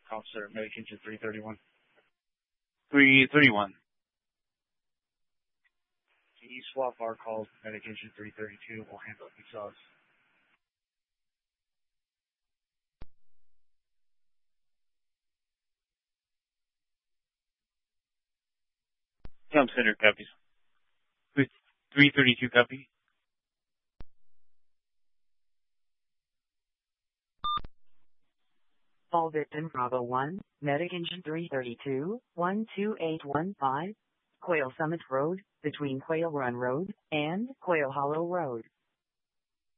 Officer, Medic Engine 331. 331. Can you swap our calls to Medic Engine 332? We'll handle it themselves. Tom Center copies. 332 copy. All victim Bravo 1, Medic Engine 332, 12815, Quail Summit Road, between Quail Run Road and Quail Hollow Road.